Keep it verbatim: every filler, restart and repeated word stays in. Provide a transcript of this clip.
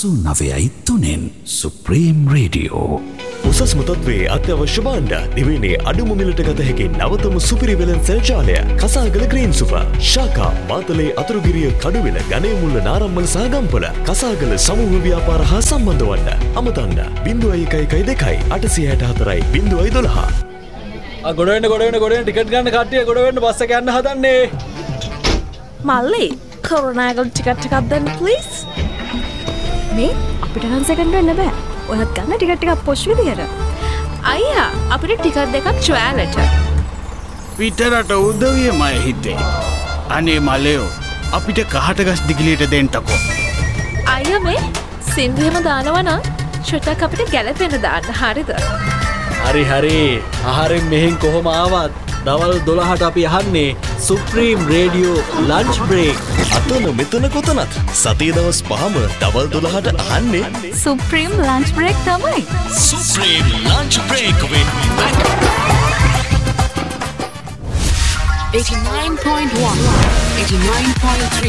අසූ නවයයි තුනෙන් supreme radio. උසස්ම තත්ත්වයේ අත්‍යවශ්‍ය භාණ්ඩ දිවයිනේ අඩුම මිලට ගත හැකි නවතම සුපිරි වෙළඳ සෙල් ජාලය කසාගල ග්‍රීන් සුපර් ශාඛා මාතලේ අතුරුගිරිය කඩුවෙල ගණේමුල්ල නාරම්මල සහ ගම්පොළ කසාගල සමූහ ව්‍යාපාර හා සම්බන්ධ වන්න අමතන්න ज़ीरो एक एक दो आठ छह चार ज़ीरो एक दो ගොඩ වෙන්න ගොඩ වෙන්න ගොඩ වෙන්න ටිකට් ගන්න කට්ටිය ගොඩ වෙන්න බස් එක යන්න හදන්නේ. මල්ලි කරුණාකර ටිකට් එකක් දෙන්න ප්ලීස්. මේ අපිට නම් සෙකන්ඩ් වෙන්න බෑ. ඔයත් ගන්න ටිකට් එකක් පොෂ් විදියට. අයියා අපිට ටිකට් දෙකක් ට්‍රයලට. පිටරට උදවියමයි හිතේ. අනේ මලයෝ අපිට කහට ගස් දිගලියට දෙන්නකෝ. අයියා මේ සින්දුවෙම දානවා නම් ෂොටක් අපිට ගැලපෙන්න දාන්න හරිද? හරි හරි ආහාරෙන් මෙහෙන් කොහොම ආවත් දවල් දොළහට අපි අහන්නේ සුප්‍රීම් රේඩියෝ ලන්ච් බ්‍රේක්. අතන මෙතන කොතනත් සතිය දවස් පහම දවල් දොළහට අහන්නේ සුප්‍රීම් ලන්ච් බ්‍රේක් තමයි. Supreme lunch break with Mac. eighty-nine point one, eighty-nine point three